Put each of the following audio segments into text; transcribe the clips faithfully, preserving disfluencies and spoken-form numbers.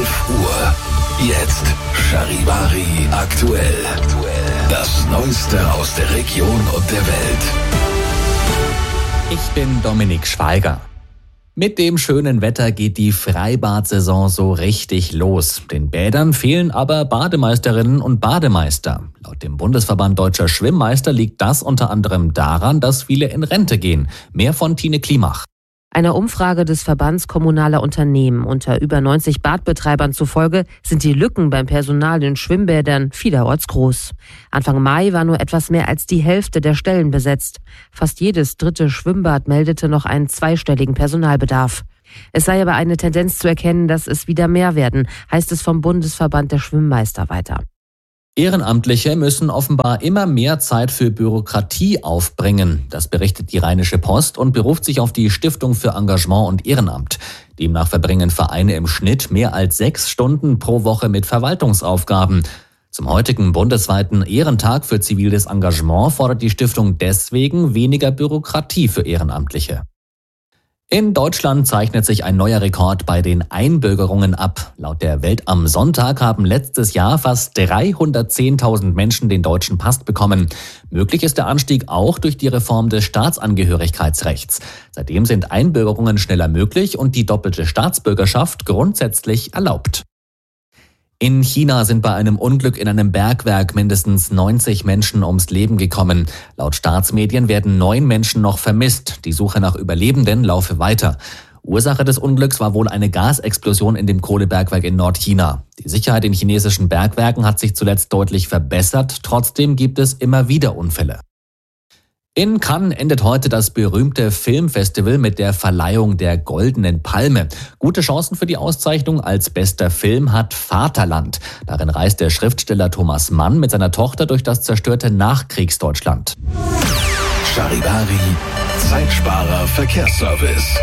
elf Uhr. Jetzt Charivari aktuell. Das Neueste aus der Region und der Welt. Ich bin Dominik Schweiger. Mit dem schönen Wetter geht die Freibad-Saison so richtig los. Den Bädern fehlen aber Bademeisterinnen und Bademeister. Laut dem Bundesverband Deutscher Schwimmmeister liegt das unter anderem daran, dass viele in Rente gehen. Mehr von Tine Klimach. Einer Umfrage des Verbands kommunaler Unternehmen unter über neunzig Badbetreibern zufolge sind die Lücken beim Personal in Schwimmbädern vielerorts groß. Anfang Mai war nur etwas mehr als die Hälfte der Stellen besetzt. Fast jedes dritte Schwimmbad meldete noch einen zweistelligen Personalbedarf. Es sei aber eine Tendenz zu erkennen, dass es wieder mehr werden, heißt es vom Bundesverband der Schwimmmeister weiter. Ehrenamtliche müssen offenbar immer mehr Zeit für Bürokratie aufbringen. Das berichtet die Rheinische Post und beruft sich auf die Stiftung für Engagement und Ehrenamt. Demnach verbringen Vereine im Schnitt mehr als sechs Stunden pro Woche mit Verwaltungsaufgaben. Zum heutigen bundesweiten Ehrentag für ziviles Engagement fordert die Stiftung deswegen weniger Bürokratie für Ehrenamtliche. In Deutschland zeichnet sich ein neuer Rekord bei den Einbürgerungen ab. Laut der Welt am Sonntag haben letztes Jahr fast dreihundertzehntausend Menschen den deutschen Pass bekommen. Möglich ist der Anstieg auch durch die Reform des Staatsangehörigkeitsrechts. Seitdem sind Einbürgerungen schneller möglich und die doppelte Staatsbürgerschaft grundsätzlich erlaubt. In China sind bei einem Unglück in einem Bergwerk mindestens neunzig Menschen ums Leben gekommen. Laut Staatsmedien werden neun Menschen noch vermisst. Die Suche nach Überlebenden laufe weiter. Ursache des Unglücks war wohl eine Gasexplosion in dem Kohlebergwerk in Nordchina. Die Sicherheit in chinesischen Bergwerken hat sich zuletzt deutlich verbessert. Trotzdem gibt es immer wieder Unfälle. In Cannes endet heute das berühmte Filmfestival mit der Verleihung der Goldenen Palme. Gute Chancen für die Auszeichnung als bester Film hat Vaterland. Darin reist der Schriftsteller Thomas Mann mit seiner Tochter durch das zerstörte Nachkriegsdeutschland. Charivari, Zeitsparer Verkehrsservice.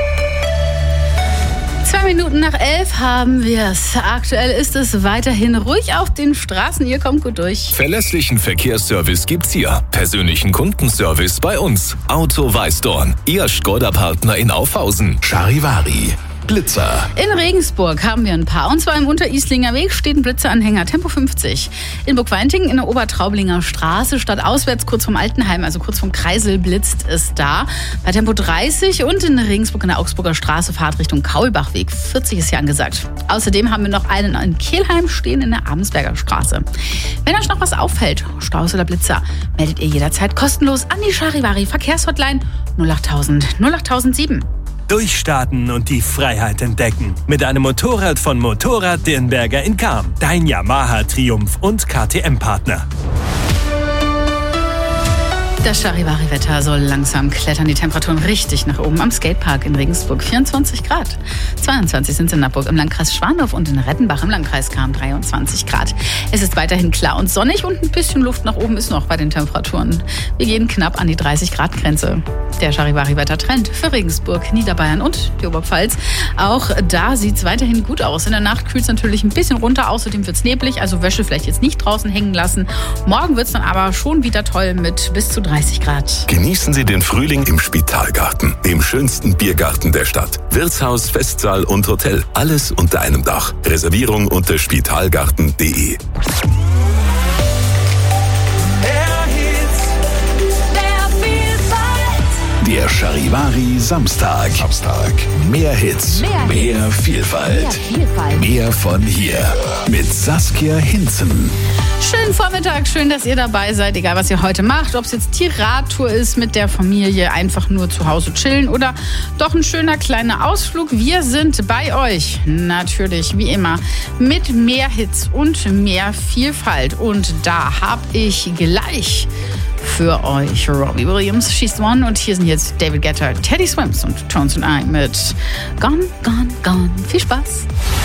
Zwei Minuten nach elf haben wir es. Aktuell ist es weiterhin ruhig auf den Straßen. Ihr kommt gut durch. Verlässlichen Verkehrsservice gibt's hier. Persönlichen Kundenservice bei uns. Auto Weißdorn. Ihr Skoda-Partner in Aufhausen. Charivari. Blitzer. In Regensburg haben wir ein paar. Und zwar im Unterieslinger Weg steht ein Blitzeranhänger, Tempo fünfzig. In Burgweinting in der Obertraublinger Straße, stadtauswärts kurz vom Altenheim, also kurz vom Kreisel, blitzt es da. Bei Tempo dreißig und in Regensburg in der Augsburger Straße, Fahrtrichtung Kaulbachweg, vierzig ist hier angesagt. Außerdem haben wir noch einen in Kelheim stehen in der Abensberger Straße. Wenn euch noch was auffällt, Staus oder Blitzer, meldet ihr jederzeit kostenlos an die Charivari Verkehrshotline null achttausend null achttausend sieben. Durchstarten und die Freiheit entdecken. Mit einem Motorrad von Motorrad Dirnberger in Cham. Dein Yamaha Triumph und K T M-Partner. Das Charivari-Wetter soll langsam klettern, die Temperaturen richtig nach oben. Am Skatepark in Regensburg vierundzwanzig Grad. zweiundzwanzig sind es in Nappburg im Landkreis Schwandorf und in Rettenbach im Landkreis Cham dreiundzwanzig Grad. Es ist weiterhin klar und sonnig und ein bisschen Luft nach oben ist noch bei den Temperaturen. Wir gehen knapp an die dreißig Grad Grenze. Der Charivari-Wettertrend für Regensburg, Niederbayern und die Oberpfalz. Auch da sieht es weiterhin gut aus. In der Nacht kühlt es natürlich ein bisschen runter, außerdem wird es neblig, also Wäsche vielleicht jetzt nicht draußen hängen lassen. Morgen wird es dann aber schon wieder toll mit bis zu dreißig Grad. Genießen Sie den Frühling im Spitalgarten, dem schönsten Biergarten der Stadt. Wirtshaus, Festsaal und Hotel, alles unter einem Dach. Reservierung unter spitalgarten punkt de. Der Charivari Samstag. Samstag. Mehr Hits, mehr, mehr Vielfalt, mehr Vielfalt, mehr von hier. Mit Saskia Hinzen. Schönen Vormittag, schön, dass ihr dabei seid, egal was ihr heute macht. Ob es jetzt die Radtour ist mit der Familie, einfach nur zu Hause chillen oder doch ein schöner kleiner Ausflug. Wir sind bei euch, natürlich, wie immer, mit mehr Hits und mehr Vielfalt. Und da habe ich gleich für euch Robbie Williams, She's the One. Und hier sind jetzt David Guetta, Teddy Swims und Tones and I mit Gone, Gone, Gone. Viel Spaß!